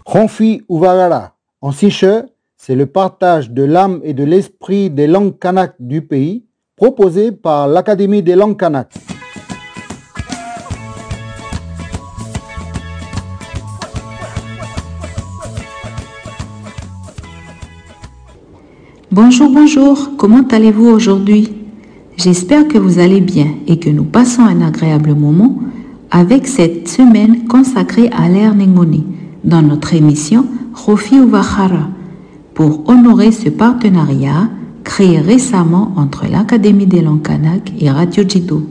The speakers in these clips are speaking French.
Ronfi Uvagara, en siche, c'est le partage de l'âme et de l'esprit des langues kanak du pays, proposé par l'Académie des langues kanak. Bonjour, comment allez-vous aujourd'hui? J'espère que vous allez bien et que nous passons un agréable moment avec cette semaine consacrée à l'ère Nengoni dans notre émission Rofi Uvagara pour honorer ce partenariat créé récemment entre l'Académie des langues kanak et Radio Jido.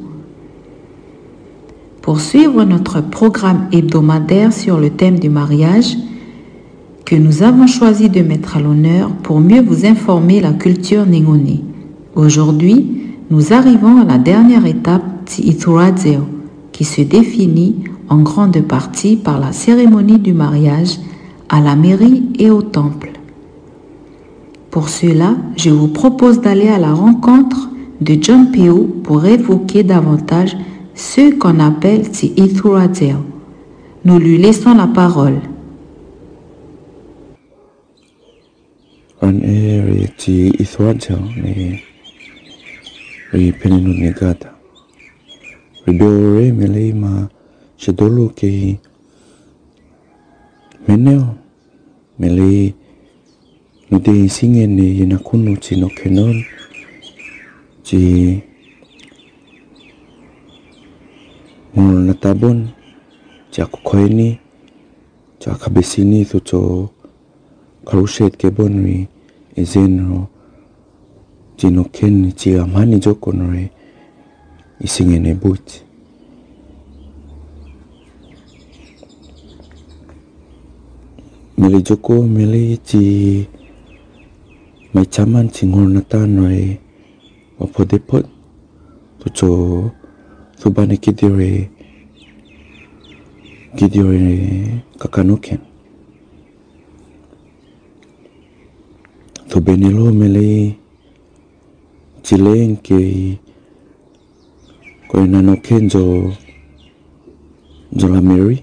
Pour suivre notre programme hebdomadaire sur le thème du mariage, que nous avons choisi de mettre à l'honneur pour mieux vous informer la culture Nengoni. Aujourd'hui, nous arrivons à la dernière étape Tsi'iturazeo, qui se définit en grande partie par la cérémonie du mariage à la mairie et au temple. Pour cela, je vous propose d'aller à la rencontre de John Peu pour évoquer davantage ce qu'on appelle Tsi'iturazeo. Nous lui laissons la parole. An Tsi'iturazeo ri penenut negata. Ridore melei ma shedolo ke meneo melei nude singen ne yenakuno chino kenon chi mol natabon cha koini cha kabesini to karushet ke bonri ezenro chino ken chi amani jokonore isingene but mele joko mele chi mai chaman chingor natanore opodepot to subane kidire kakanoken to benelo mele chileng ke ko nano kenjo la Mary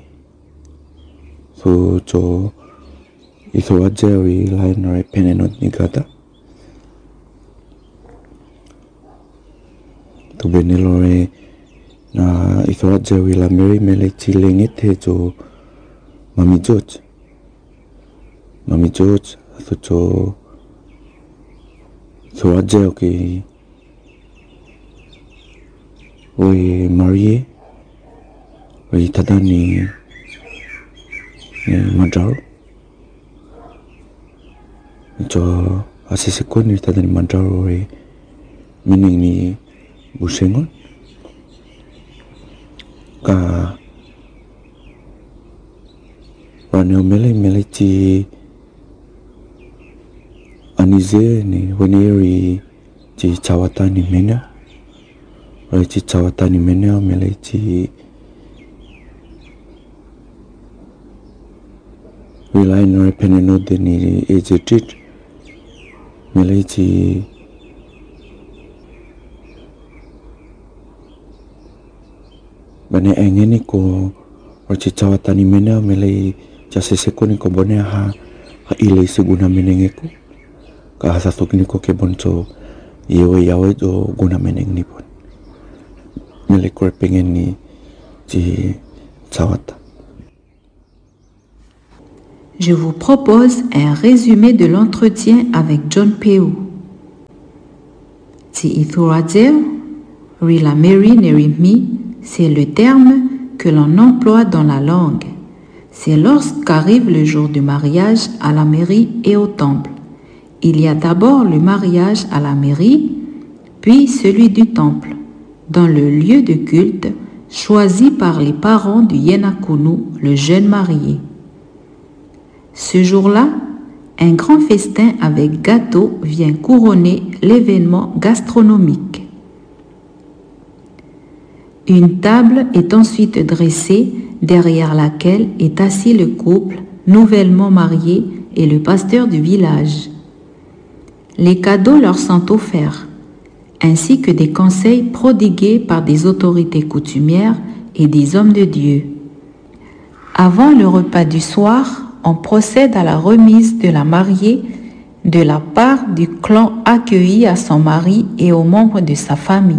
so cho Iturazeo line penenot nigata to benelo na Iturazeo la Mary mele chileng ete jo Mami George so cho Iturazeo ke oi Marie oi tadani Mandaro cho asise koni tadani Mandaro oi meaning ni busengon ka waneo mele chi anize ni weneri chi chawatani mena chi chawatani mena mele chi rely no peneno de ni ejetit mele chi bane engeni ko chi chawatani mena mele chasese ko ni ko bone ha ile seguna menenge ko ka hasatok ni ko ke boncho yawe jo guna meneng ni bon mele ko pengen ni chi chawata. Je vous propose un résumé de l'entretien avec John Peu. Tsi'iturazeo, Rila Mary Nerimi, c'est le terme que l'on emploie dans la langue. C'est lorsqu'arrive le jour du mariage à la mairie et au temple. Il y a d'abord le mariage à la mairie, puis celui du temple, dans le lieu de culte choisi par les parents du Yenakunu, le jeune marié. Ce jour-là, un grand festin avec gâteau vient couronner l'événement gastronomique. Une table est ensuite dressée derrière laquelle est assis le couple nouvellement marié et le pasteur du village. Les cadeaux leur sont offerts, ainsi que des conseils prodigués par des autorités coutumières et des hommes de Dieu. Avant le repas du soir, on procède à la remise de la mariée de la part du clan accueilli à son mari et aux membres de sa famille.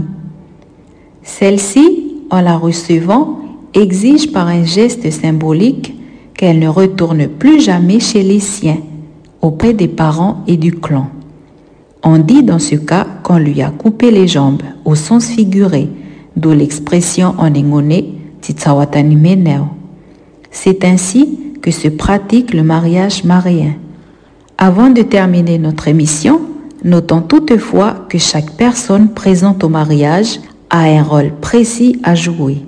Celle-ci, en la recevant, exige par un geste symbolique qu'elle ne retourne plus jamais chez les siens, auprès des parents et du clan. On dit dans ce cas qu'on lui a coupé les jambes, au sens figuré, d'où l'expression en engone « titsawatani meneo ». C'est ainsi que se pratique le mariage maréen. Avant de terminer notre émission, notons toutefois que chaque personne présente au mariage a un rôle précis à jouer.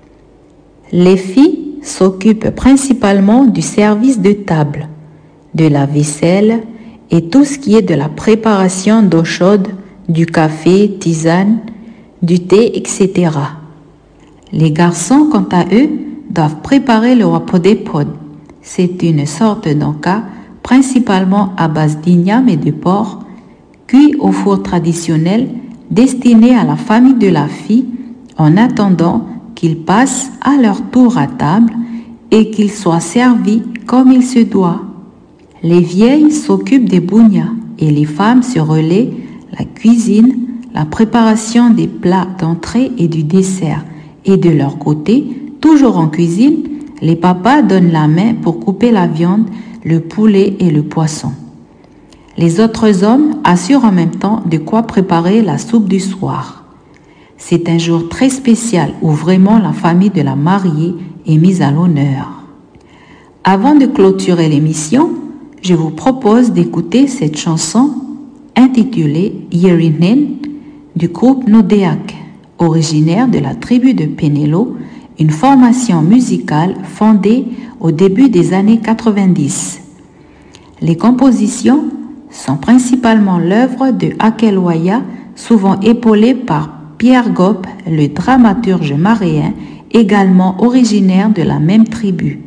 Les filles s'occupent principalement du service de table, de la vaisselle et tout ce qui est de la préparation d'eau chaude, du café, tisane, du thé, etc. Les garçons, quant à eux, doivent préparer le wapodepod. C'est une sorte d'anka, principalement à base d'igname et de porc, cuit au four traditionnel destiné à la famille de la fille en attendant qu'ils passent à leur tour à table et qu'ils soient servis comme il se doit. Les vieilles s'occupent des bougnats et les femmes se relaient la cuisine, la préparation des plats d'entrée et du dessert. Et de leur côté, toujours en cuisine, les papas donnent la main pour couper la viande, le poulet et le poisson. Les autres hommes assurent en même temps de quoi préparer la soupe du soir. C'est un jour très spécial où vraiment la famille de la mariée est mise à l'honneur. Avant de clôturer l'émission, je vous propose d'écouter cette chanson intitulée Yerinen du groupe Nodeak, originaire de la tribu de Penelo, une formation musicale fondée au début des années 90. Les compositions sont principalement l'œuvre de Akelwaya, souvent épaulé par Pierre Gop, le dramaturge maréen, également originaire de la même tribu.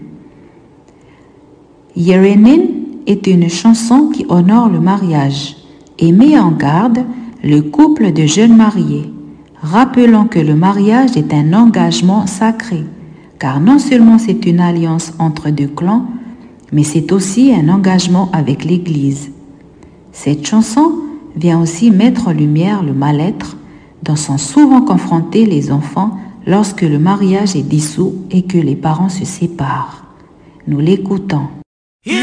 Yerenen est une chanson qui honore le mariage et met en garde le couple de jeunes mariés, rappelant que le mariage est un engagement sacré, car non seulement c'est une alliance entre deux clans, mais c'est aussi un engagement avec l'Église. Cette chanson vient aussi mettre en lumière le mal-être dont sont souvent confrontés les enfants lorsque le mariage est dissous et que les parents se séparent. Nous l'écoutons.